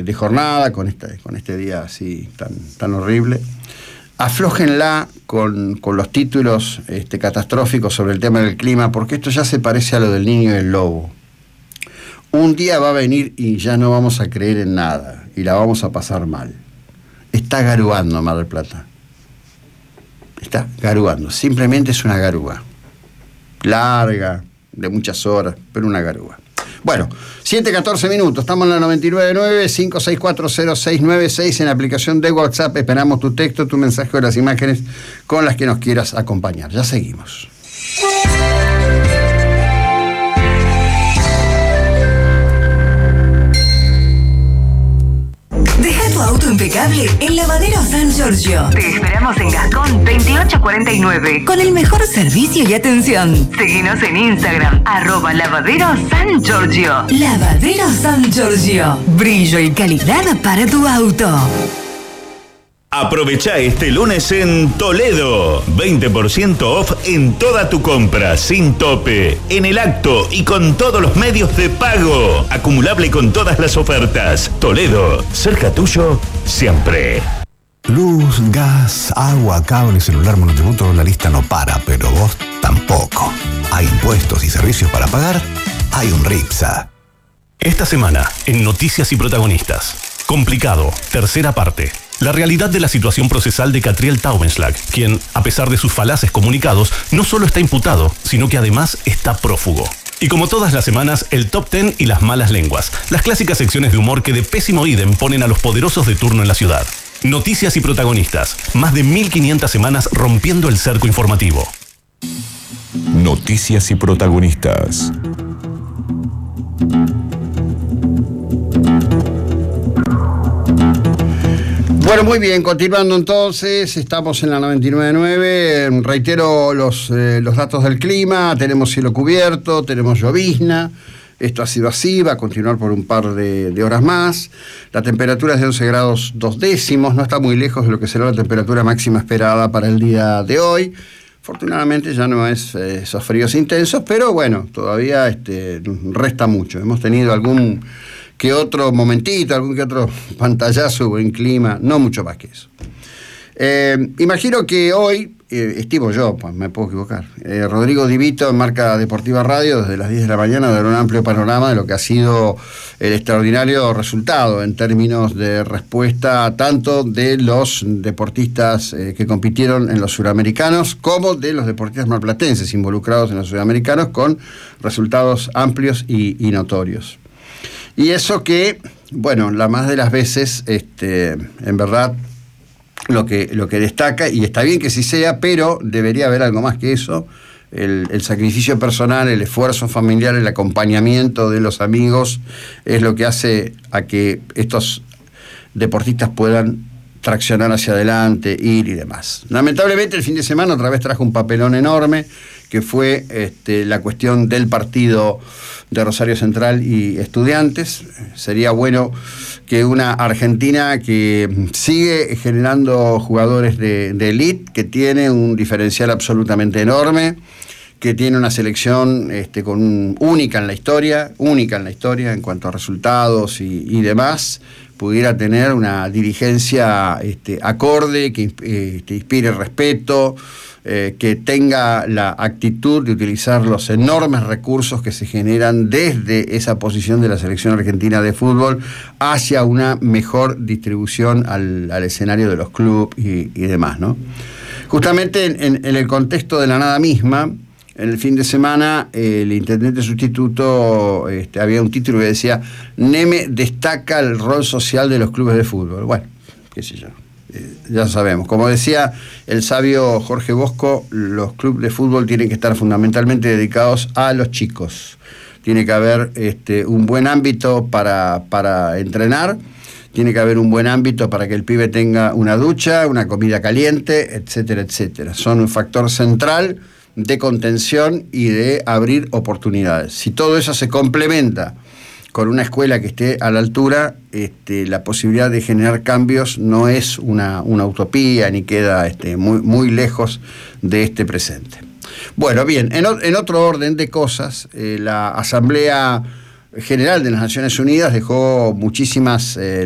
de jornada, con este día así tan horrible. Aflójenla con los títulos catastróficos sobre el tema del clima, porque esto ya se parece a lo del niño y el lobo. Un día va a venir y ya no vamos a creer en nada, y la vamos a pasar mal. Está garuando Mar del Plata. Está garuando, simplemente es una garúa. Larga, de muchas horas, pero una garúa. Bueno, 7:14 minutos, estamos en la 99.9-5640696 en la aplicación de WhatsApp. Esperamos tu texto, tu mensaje o las imágenes con las que nos quieras acompañar. Ya seguimos. Deja tu auto impecable en Lavadero San Giorgio. Te esperamos en Gascón 2849 con el mejor servicio y atención. Seguinos en Instagram @Lavadero San Giorgio. Lavadero San Giorgio. Brillo y calidad para tu auto. Aprovecha este lunes en Toledo. 20% off en toda tu compra, sin tope, en el acto y con todos los medios de pago. Acumulable con todas las ofertas. Toledo, cerca tuyo, siempre. Luz, gas, agua, cable, celular, monotributo, la lista no para, pero vos tampoco. Hay impuestos y servicios para pagar, hay un RIPSA. Esta semana, en Noticias y Protagonistas. Complicado, tercera parte. La realidad de la situación procesal de Catriel Taubenschlag, quien, a pesar de sus falaces comunicados, no solo está imputado, sino que además está prófugo. Y como todas las semanas, el Top 10 y las malas lenguas, las clásicas secciones de humor que de pésimo idem ponen a los poderosos de turno en la ciudad. Noticias y Protagonistas, más de 1500 semanas rompiendo el cerco informativo. Noticias y Protagonistas. Bueno, muy bien, continuando entonces, estamos en la 99.9, reitero los datos del clima, tenemos cielo cubierto, tenemos llovizna, esto ha sido así, va a continuar por un par de horas más, la temperatura es de 11 grados 2 décimos, no está muy lejos de lo que será la temperatura máxima esperada para el día de hoy. Afortunadamente ya no es esos fríos intensos, pero bueno, todavía resta mucho, hemos tenido algún que otro momentito, algún que otro pantallazo en clima, no mucho más que eso. Imagino que hoy, estimo yo, pues me puedo equivocar, Rodrigo Divito en Marca Deportiva Radio, desde las 10 de la mañana, dará un amplio panorama de lo que ha sido el extraordinario resultado en términos de respuesta tanto de los deportistas que compitieron en los suramericanos como de los deportistas marplatenses involucrados en los suramericanos con resultados amplios y notorios. Y eso que, bueno, la más de las veces, en verdad, lo que destaca, y está bien que sí sea, pero debería haber algo más que eso, el sacrificio personal, el esfuerzo familiar, el acompañamiento de los amigos, es lo que hace a que estos deportistas puedan traccionar hacia adelante, ir y demás. Lamentablemente el fin de semana otra vez trajo un papelón enorme, que fue la cuestión del partido de Rosario Central y Estudiantes. Sería bueno que una Argentina que sigue generando jugadores de elite, que tiene un diferencial absolutamente enorme, que tiene una selección única en la historia en cuanto a resultados y demás, pudiera tener una dirigencia acorde, que inspire respeto, que tenga la actitud de utilizar los enormes recursos que se generan desde esa posición de la selección argentina de fútbol hacia una mejor distribución al escenario de los clubes y demás, ¿no? Justamente en el contexto de la nada misma, en el fin de semana, el intendente sustituto había un título que decía: Neme destaca el rol social de los clubes de fútbol. Bueno, qué sé yo. Ya sabemos, como decía el sabio Jorge Bosco, los clubes de fútbol tienen que estar fundamentalmente dedicados a los chicos. Tiene que haber un buen ámbito para entrenar, tiene que haber un buen ámbito para que el pibe tenga una ducha, una comida caliente, etcétera, etcétera. Son un factor central de contención y de abrir oportunidades. Si todo eso se complementa con una escuela que esté a la altura, la posibilidad de generar cambios no es una utopía ni queda muy, muy lejos de este presente. Bueno, bien, en otro orden de cosas, la Asamblea General de las Naciones Unidas dejó muchísimas